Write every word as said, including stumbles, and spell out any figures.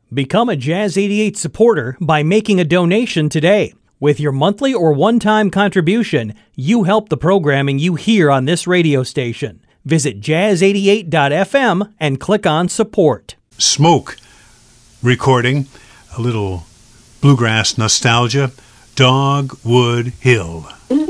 Become a Jazz eighty-eight supporter by making a donation today. With your monthly or one-time contribution, you help the programming you hear on this radio station. Visit jazz eighty-eight dot f m and click on support. Smoke recording, a little bluegrass nostalgia, Dogwood Hill.